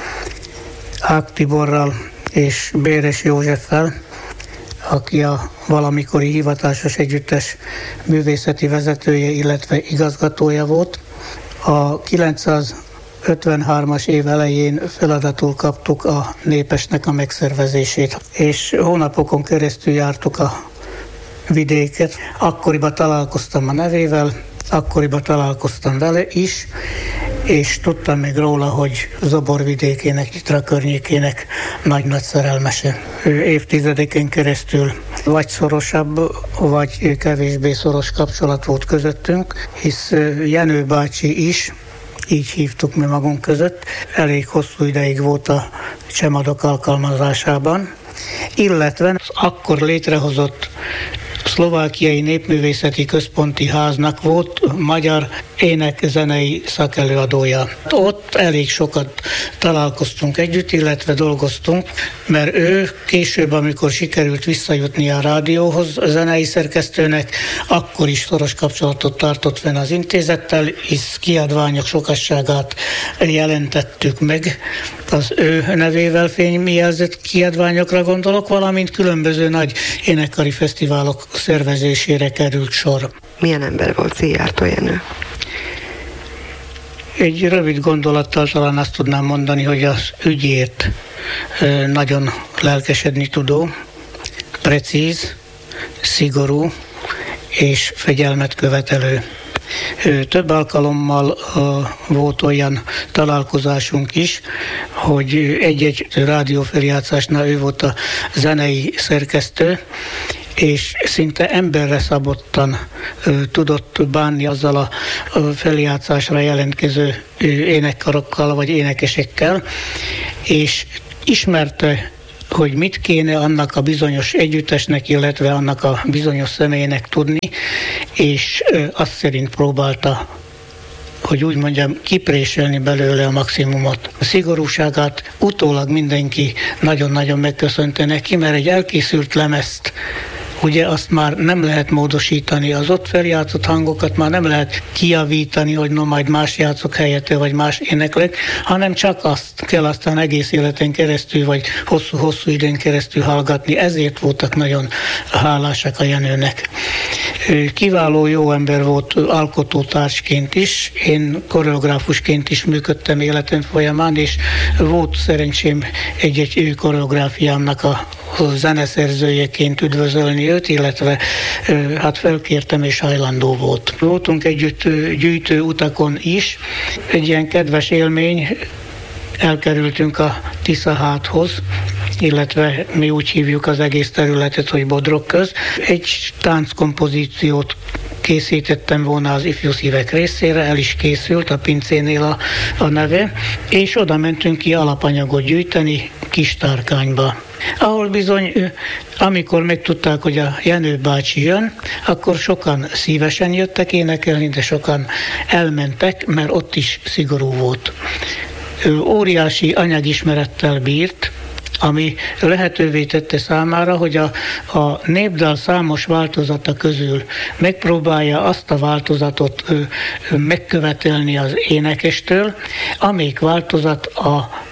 [SPEAKER 8] Ák Tiborral és Béres Józseffel, aki a valamikori hivatásos együttes művészeti vezetője, illetve igazgatója volt. A kilencszázötvenhármas év elején feladatul kaptuk a Népesnek a megszervezését, és hónapokon keresztül jártuk a vidéket. Akkoriban találkoztam a nevével, akkoriban találkoztam vele is, és tudtam még róla, hogy Zoborvidékének, Nyitra környékének nagy-nagy szerelmese. Ő évtizedeken keresztül vagy szorosabb, vagy kevésbé szoros kapcsolat volt közöttünk, hisz Jenő bácsi is, így hívtuk mi magunk között, elég hosszú ideig volt a Csemadok alkalmazásában, illetve akkor létrehozott Szlovákiai Népművészeti Központi Háznak volt magyar ének-zenei szakelőadója. Ott elég sokat találkoztunk együtt, illetve dolgoztunk, mert ő később, amikor sikerült visszajutni a rádióhoz, a zenei szerkesztőnek, akkor is szoros kapcsolatot tartott fenn az intézettel, hisz kiadványok sokasságát jelentettük meg. Az ő nevével fényjelzett kiadványokra gondolok, valamint különböző nagy énekkari fesztiválok szervezésére került sor.
[SPEAKER 7] Milyen ember volt Szijjártó Jenő?
[SPEAKER 8] Egy rövid gondolattal talán azt tudnám mondani, hogy az ügyért nagyon lelkesedni tudó, precíz, szigorú és fegyelmet követelő. Több alkalommal volt olyan találkozásunk is, hogy egy-egy rádiófeljátszásnál ő volt a zenei szerkesztő, és szinte emberre szabottan ö, tudott bánni azzal a, a feljátszásra jelentkező ö, énekkarokkal vagy énekesekkel, és ismerte, hogy mit kéne annak a bizonyos együttesnek, illetve annak a bizonyos személynek tudni, és ö, azt szerint próbálta, hogy úgy mondjam, kipréselni belőle a maximumot. A szigorúságát utólag mindenki nagyon-nagyon megköszönte neki, mert egy elkészült lemezt, ugye azt már nem lehet módosítani, az ott feljátszott hangokat már nem lehet kijavítani, hogy no majd más játszok helyette, vagy más éneklek, hanem csak azt kell aztán egész életen keresztül, vagy hosszú-hosszú időn keresztül hallgatni. Ezért voltak nagyon hálásak a Jenőnek. Kiváló jó ember volt alkotótársként is, én koreográfusként is működtem életem folyamán, és volt szerencsém egy-egy koreográfiámnak a zeneszerzőjeként üdvözölni őt, illetve hát felkértem és hajlandó volt. Voltunk együtt gyűjtő utakon is, egy ilyen kedves élmény, elkerültünk a Tiszaháthoz, illetve mi úgy hívjuk az egész területet, hogy Bodrogköz. Egy tánckompozíciót készítettem volna az Ifjú Szívek részére, el is készült, a pincénél a, a neve, és oda mentünk ki alapanyagot gyűjteni Kistárkányba, ahol bizony, amikor megtudták, hogy a Jenő bácsi jön, akkor sokan szívesen jöttek énekelni, de sokan elmentek, mert ott is szigorú volt. Ő óriási anyagismerettel bírt, ami lehetővé tette számára, hogy a, a népdal számos változata közül megpróbálja azt a változatot ö, ö, megkövetelni az énekestől, amelyik változat a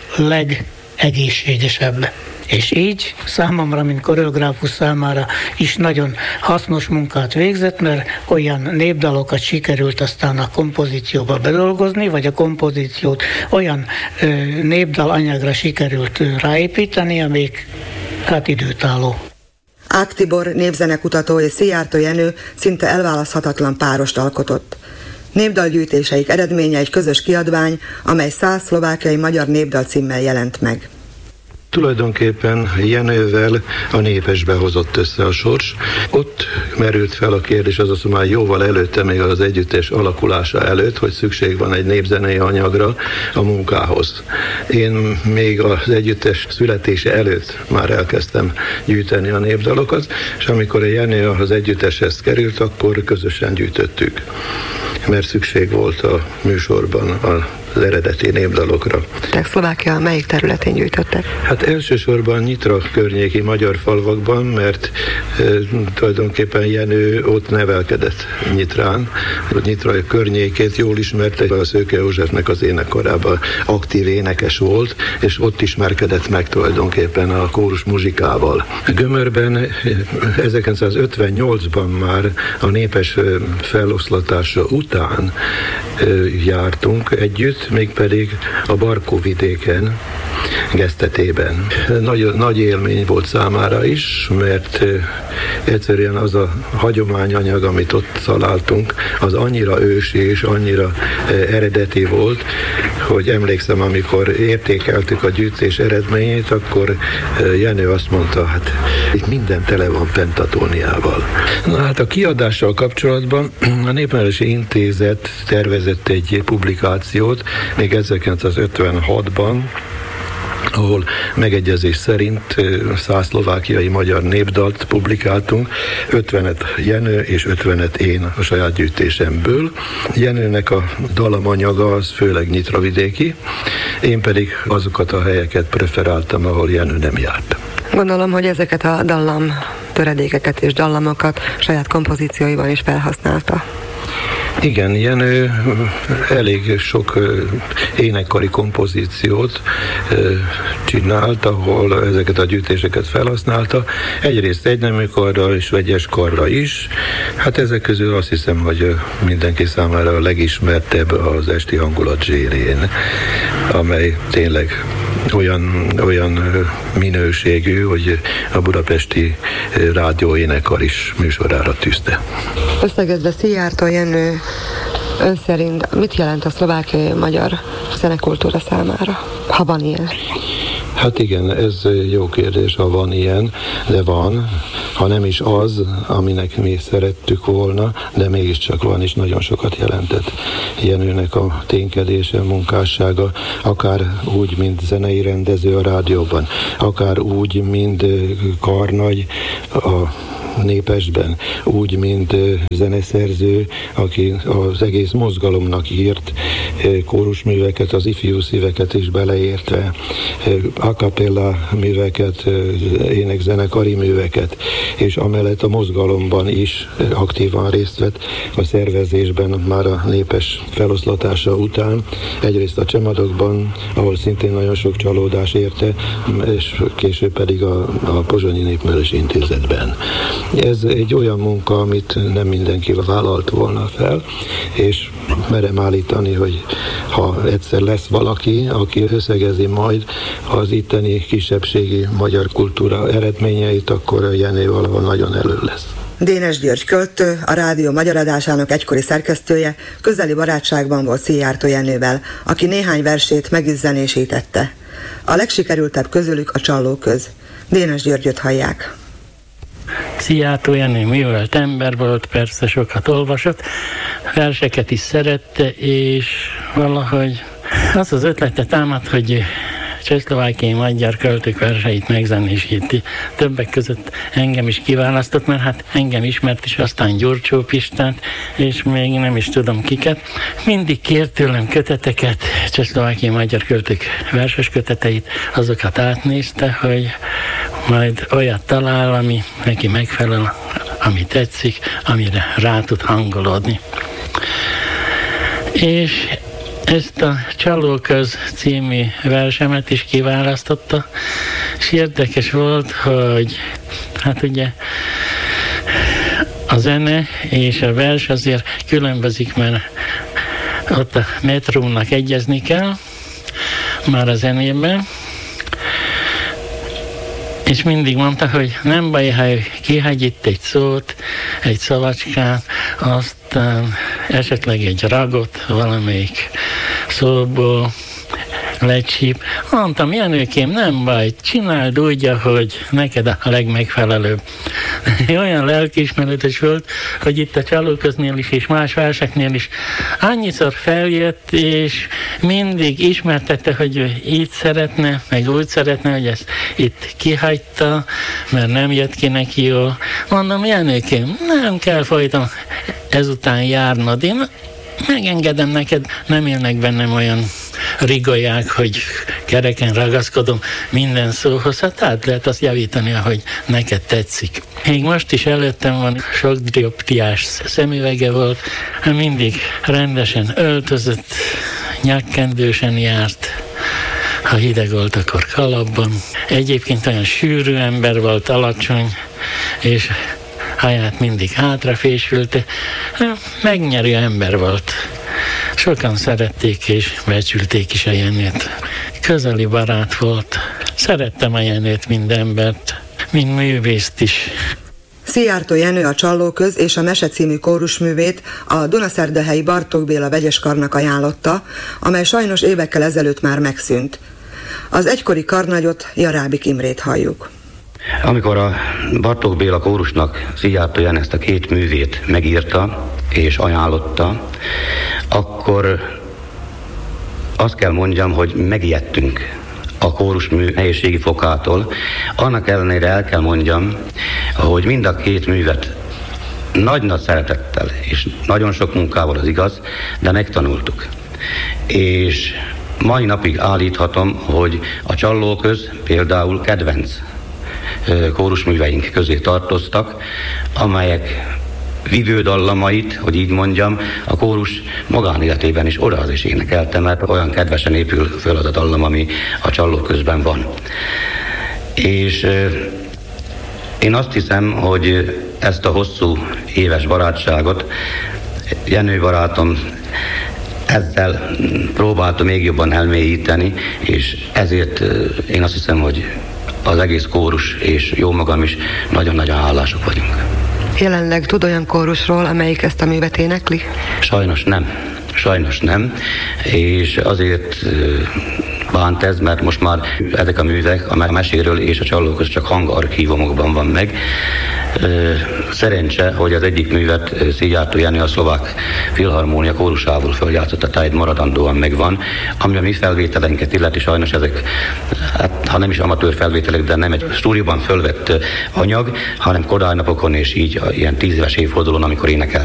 [SPEAKER 8] legegészségesebb. És így számomra, mint koreográfus számára is nagyon hasznos munkát végzett, mert olyan népdalokat sikerült aztán a kompozícióba bedolgozni, vagy a kompozíciót olyan ö, népdal anyagra sikerült ö, ráépíteni, amelyik hát időtálló.
[SPEAKER 7] Ág Tibor népzenekutató és Szijjártó Jenő szinte elválaszthatatlan párost alkotott. Népdalgyűjtéseik eredménye egy közös kiadvány, amely száz szlovákiai magyar népdal címmel jelent meg.
[SPEAKER 9] Tulajdonképpen Jenővel a Népesbe hozott össze a sors. Ott merült fel a kérdés, azaz már jóval előtte, még az együttes alakulása előtt, hogy szükség van egy népzenei anyagra a munkához. Én még az együttes születése előtt már elkezdtem gyűjteni a népdalokat, és amikor a Jenő az együtteshez került, akkor közösen gyűjtöttük, mert szükség volt a műsorban a az eredeti népdalokra.
[SPEAKER 7] Tehát Szlovákia melyik területén gyűjtöttek?
[SPEAKER 9] Hát elsősorban Nyitra környéki magyar falvakban, mert e, tulajdonképpen Jenő ott nevelkedett Nyitrán. Nyitra környékét jól ismerte, a Szőke Józsefnek az énekkorában aktív énekes volt, és ott ismerkedett meg tulajdonképpen a kórus muzsikával. Gömörben ezerkilencszázötvennyolcban már a Népes feloszlatása után e, jártunk együtt, mégpedig a Barkóvidéken, Gesztetében. Nagy, nagy élmény volt számára is, mert egyszerűen az a hagyományanyag, amit ott találtunk, az annyira ősi és annyira eredeti volt, hogy emlékszem, amikor értékeltük a gyűjtés eredményét, akkor Jenő azt mondta, hát itt minden tele van pentatóniával. Na hát a kiadással kapcsolatban a Népművelési Intézet tervezett egy publikációt még ezerkilencszázötvenhatban, ahol megegyezés szerint száz szlovákiai magyar népdalt publikáltunk, ötvenet Jenő és ötvenet én a saját gyűjtésemből. Jenőnek a dalamanyaga az főleg nyitravidéki, én pedig azokat a helyeket preferáltam, ahol Jenő nem járt.
[SPEAKER 7] Gondolom, hogy ezeket a dallam töredékeket és dallamokat saját kompozícióiban is felhasználta.
[SPEAKER 9] Igen, Jenő elég sok énekkari kompozíciót csinált, ahol ezeket a gyűjtéseket felhasználta. Egyrészt egynemű karra és vegyes karra is. Hát ezek közül azt hiszem, hogy mindenki számára a legismertebb az Esti hangulat zsérén, amely tényleg olyan, olyan minőségű, hogy a budapesti rádióénekar is műsorára tűzte.
[SPEAKER 7] Összegezve Szijjártó Jenő ön szerint mit jelent a szlovákiai magyar zenekultúra számára, ha van ilyen?
[SPEAKER 9] Hát igen, ez jó kérdés, ha van ilyen, de van, ha nem is az, aminek mi szerettük volna, de mégiscsak van, és nagyon sokat jelentett Jenőnek a ténykedése, munkássága, akár úgy, mint zenei rendező a rádióban, akár úgy, mint karnagy a Népesben, úgy, mint zeneszerző, aki az egész mozgalomnak írt kórusműveket, az ifjú szíveket is beleértve, a cappella műveket, énekzenekari műveket, és amellett a mozgalomban is aktívan részt vett a szervezésben már a Népes feloszlatása után, egyrészt a Csemadokban, ahol szintén nagyon sok csalódás érte, és később pedig a, a Pozsonyi Népművelési Intézetben. Ez egy olyan munka, amit nem mindenki vállalt volna fel, és merem állítani, hogy ha egyszer lesz valaki, aki összegezi majd az itteni kisebbségi magyar kultúra eredményeit, akkor a Jenő valahol nagyon elő lesz.
[SPEAKER 7] Dénes György költő, a rádió magyar adásának egykori szerkesztője, közeli barátságban volt Szijjártó Jenővel, aki néhány versét meg is zenésítette. A legsikerültebb közülük a Csallóköz. Dénes Györgyöt hallják.
[SPEAKER 10] Szijjártó Jenő művelt ember volt, persze sokat olvasott, verseket is szerette, és valahogy az az ötlete támad, hogy csehszlovákiai magyar költők verseit megzenésíti. Többek között engem is kiválasztott, mert hát engem ismert is, aztán Gyurcsó Pistát, és még nem is tudom kiket. Mindig kért tőlem köteteket, csehszlovákiai magyar költők verses köteteit, azokat átnézte, hogy majd olyat talál, ami neki megfelel, ami tetszik, amire rá tud hangolódni. És ezt a Csallóköz című versemet is kiválasztotta, és érdekes volt, hogy hát ugye a zene és a vers azért különbözik, mert ott a metrónak egyezni kell már a zenében, és mindig mondta, hogy nem baj, ha kihagy itt egy szót, egy szavacskát, aztán esetleg egy ragot valamelyik szóból lecsíp. Mondtam, Jenőkém, nem baj, csináld úgy, hogy neked a legmegfelelőbb. Olyan lelkiismeretes volt, hogy itt a Csallóköznél is, és más verseknél is annyiszor feljött, és mindig ismertette, hogy ő így szeretne, meg úgy szeretne, hogy ezt itt kihagyta, mert nem jött ki neki jól. Mondom, Jenőkém, nem kell folyton ezután járnod, én megengedem neked, nem élnek bennem olyan rigolyák, hogy kereken ragaszkodom minden szóhoz, hát át lehet azt javítani, ahogy neked tetszik. Még most is előttem van, sok dioptriás szemüvege volt, mindig rendesen öltözött, nyakkendősen járt, ha hideg volt, akkor kalapban. Egyébként olyan sűrű ember volt, alacsony, és haját mindig hátrafésülte. Megnyerő ember volt. Sokan szerették és becsülték is a Jenőt. Közeli barát volt. Szerettem a Jenőt, mind embert, mind művészt is.
[SPEAKER 7] Szijjártó Jenő a Csallóköz és a Mese című kórusművét a dunaszerdahelyi Bartók Béla vegyeskarnak ajánlotta, amely sajnos évekkel ezelőtt már megszűnt. Az egykori karnagyot, Jarábik Imrét halljuk.
[SPEAKER 11] Amikor a Bartók Béla kórusnak Szijjártó Jenő ezt a két művét megírta és ajánlotta, akkor azt kell mondjam, hogy megijedtünk a kórusmű nehézségi fokától. Annak ellenére el kell mondjam, hogy mind a két művet nagy-nagy szeretettel és nagyon sok munkával, az igaz, de megtanultuk. És mai napig állíthatom, hogy a Csallóköz például kedvenc kórusműveink közé tartoztak, amelyek vívő dallamait, hogy így mondjam, a kórus magánéletében is oda az is énekelte, mert olyan kedvesen épül föl az a dallam, ami a csallók közben van. És én azt hiszem, hogy ezt a hosszú éves barátságot Jenő barátom ezzel próbálta még jobban elmélyíteni, és ezért én azt hiszem, hogy az egész kórus és jó magam is nagyon-nagyon hálások vagyunk.
[SPEAKER 7] Jelenleg tud olyan kórusról, amelyik ezt a művet énekli?
[SPEAKER 11] Sajnos nem. Sajnos nem, és azért bánt ez, mert most már ezek a művek a meséről és a csallókhoz csak hangarchívumokban van meg. Szerencse, hogy az egyik művet Szijjártó Jenő a szlovák filharmónia kórusával feljátszotta, tehát maradandóan megvan, ami a mi felvételenket illeti, sajnos ezek, hát, ha nem is amatőr felvételek, de nem egy stúdióban fölvett anyag, hanem korábbi napokon és így ilyen tíz éves évfordulón, amikor énekel